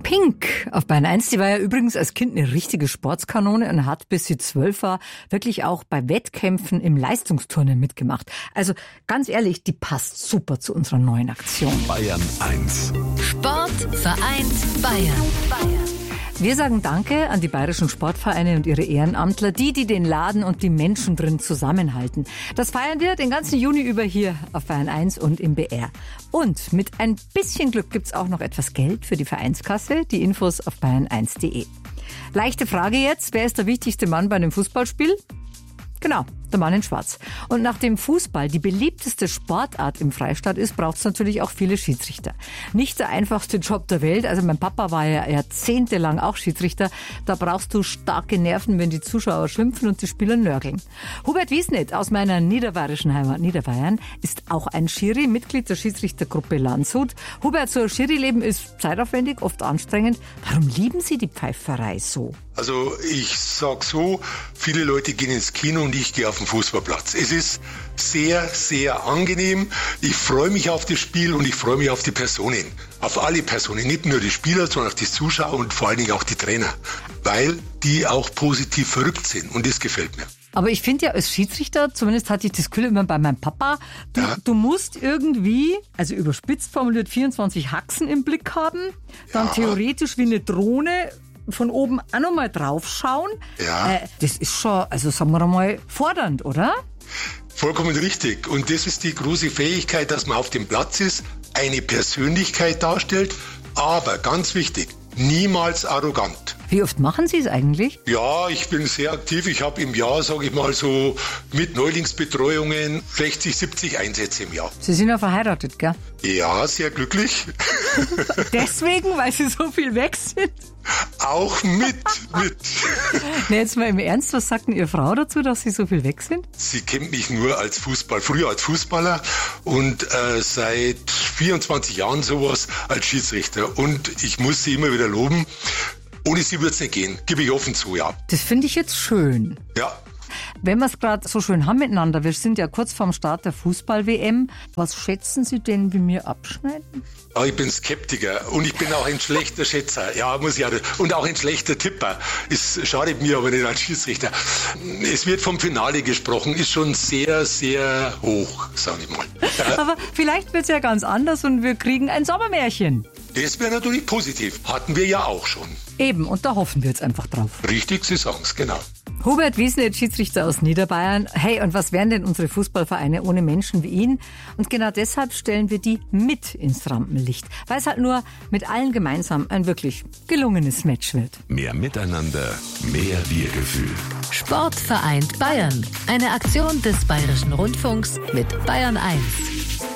Pink auf Bayern 1, die war ja übrigens als Kind eine richtige Sportskanone und hat, bis sie 12 war, wirklich auch bei Wettkämpfen im Leistungsturnen mitgemacht. Also ganz ehrlich, die passt super zu unserer neuen Aktion. Bayern 1. Sport vereint Bayern. Wir sagen Danke an die bayerischen Sportvereine und ihre Ehrenamtler, die den Laden und die Menschen drin zusammenhalten. Das feiern wir den ganzen Juni über hier auf Bayern 1 und im BR. Und mit ein bisschen Glück gibt's auch noch etwas Geld für die Vereinskasse. Die Infos auf bayern1.de. Leichte Frage jetzt, wer ist der wichtigste Mann bei einem Fußballspiel? Genau, der Mann in Schwarz. Und nachdem Fußball die beliebteste Sportart im Freistaat ist, braucht es natürlich auch viele Schiedsrichter. Nicht der einfachste Job der Welt. Also mein Papa war ja jahrzehntelang auch Schiedsrichter. Da brauchst du starke Nerven, wenn die Zuschauer schimpfen und die Spieler nörgeln. Hubert Wiesnet aus meiner niederbayerischen Heimat Niederbayern ist auch ein Schiri, Mitglied der Schiedsrichtergruppe Landshut. Hubert, so ein Schiri-Leben ist zeitaufwendig, oft anstrengend. Warum lieben Sie die Pfeiferei so? Also ich sag so, viele Leute gehen ins Kino und ich gehe auf den Fußballplatz. Es ist sehr, sehr angenehm. Ich freue mich auf das Spiel und ich freue mich auf die Personen. Auf alle Personen, nicht nur die Spieler, sondern auch die Zuschauer und vor allen Dingen auch die Trainer. Weil die auch positiv verrückt sind und das gefällt mir. Aber ich finde ja als Schiedsrichter, zumindest hatte ich das Gefühl immer bei meinem Papa, du musst irgendwie, also überspitzt formuliert, 24 Haxen im Blick haben, dann theoretisch wie eine Drohne von oben auch noch mal draufschauen. Ja. Das ist schon, also sagen wir mal, fordernd, oder? Vollkommen richtig. Und das ist die große Fähigkeit, dass man auf dem Platz ist, eine Persönlichkeit darstellt, aber ganz wichtig, niemals arrogant. Wie oft machen Sie es eigentlich? Ja, ich bin sehr aktiv. Ich habe im Jahr, sage ich mal so, mit Neulingsbetreuungen 60, 70 Einsätze im Jahr. Sie sind ja verheiratet, gell? Ja, sehr glücklich. Deswegen, weil Sie so viel weg sind? Auch mit. Nee, jetzt mal im Ernst, was sagt denn Ihre Frau dazu, dass Sie so viel weg sind? Sie kennt mich nur als früher als Fußballer und seit 24 Jahren sowas als Schiedsrichter. Und ich muss sie immer wieder loben. Ohne sie würde es nicht gehen, gebe ich offen zu, ja. Das finde ich jetzt schön. Ja. Wenn wir es gerade so schön haben miteinander, wir sind ja kurz vorm Start der Fußball-WM. Was schätzen Sie denn, wie wir abschneiden? Oh, ich bin Skeptiker und ich bin auch ein schlechter Schätzer. Ja, muss ich auch. Und auch ein schlechter Tipper. Es schadet mir aber nicht als Schiedsrichter. Es wird vom Finale gesprochen, ist schon sehr, sehr hoch, sage ich mal. Aber vielleicht wird es ja ganz anders und wir kriegen ein Sommermärchen. Das wäre natürlich positiv. Hatten wir ja auch schon. Eben, und da hoffen wir jetzt einfach drauf. Richtig, Sie sagen es, genau. Hubert Wiesnet, Schiedsrichter aus Niederbayern. Hey, und was wären denn unsere Fußballvereine ohne Menschen wie ihn? Und genau deshalb stellen wir die mit ins Rampenlicht, weil es halt nur mit allen gemeinsam ein wirklich gelungenes Match wird. Mehr Miteinander, mehr Wir-Gefühl. Sport vereint Bayern. Eine Aktion des Bayerischen Rundfunks mit Bayern 1.